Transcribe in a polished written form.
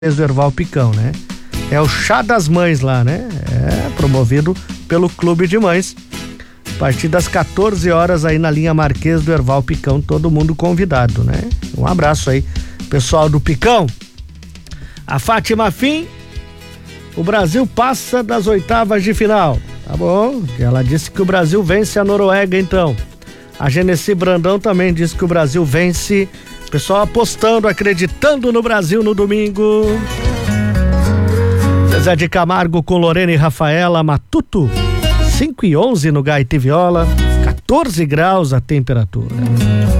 do Erval Picão, né? É o Chá das Mães lá, né? É promovido pelo Clube de Mães. A partir das 14 horas aí na linha Marquês do Erval Picão, todo mundo convidado, né? Um abraço aí, pessoal do Picão. A Fátima Fim, o Brasil passa das oitavas de final. Tá bom? Ela disse que o Brasil vence a Noruega, então. A Genesi Brandão também disse que o Brasil vence. Pessoal apostando, acreditando no Brasil no domingo. Zezé de Camargo com Lorena e Rafaela Matuto. 5:11 no Gaita e Viola. 14 graus a temperatura.